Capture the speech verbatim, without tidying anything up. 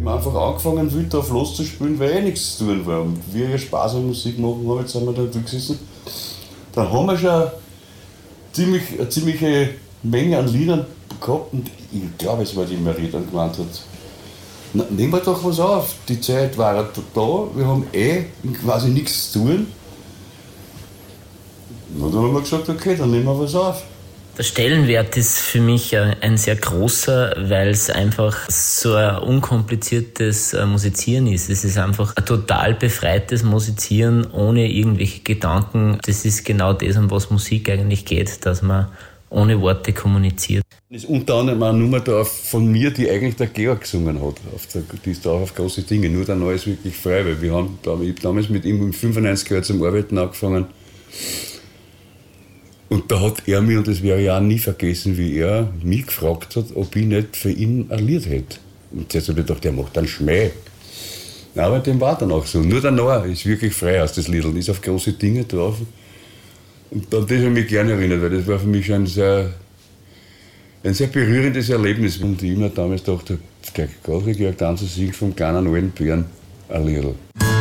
wir einfach angefangen, wild drauf loszuspielen, weil eh nichts zu tun war. Und wir ja Spaß an Musik machen haben, jetzt sind wir da gesessen. Dann haben wir schon ziemlich, eine ziemliche Menge an Liedern gehabt und ich glaube, es war die Marie dann gemeint hat, na, nehmen wir doch was auf, die Zeit war ja da, wir haben eh quasi nichts zu tun. Na, dann haben wir gesagt, okay, dann nehmen wir was auf. Der Stellenwert ist für mich ein sehr großer, weil es einfach so ein unkompliziertes Musizieren ist. Es ist einfach ein total befreites Musizieren ohne irgendwelche Gedanken. Das ist genau das, um was Musik eigentlich geht, dass man ohne Worte kommuniziert. Das ist unter anderem eine Nummer da von mir, die eigentlich der Georg gesungen hat. Die ist da auf große Dinge. Nur der Neue ist wirklich frei, weil wir haben, ich habe damals mit ihm im fünfundneunzig Jahren zum Arbeiten angefangen. Und da hat er mich, und das werde ich auch nie vergessen, wie er mich gefragt hat, ob ich nicht für ihn ein Lied hätte. Und jetzt habe ich gedacht, der macht einen Schmäh. Nein, aber dem war dann auch so. Nur der Noah ist wirklich frei aus das Liedl, ist auf große Dinge drauf. Und an das habe ich mich gerne erinnert, weil das war für mich ein sehr, ein sehr berührendes Erlebnis. Und ich immer damals dachte, der große Georg Danzer singt vom kleinen alten Bären ein Liedl.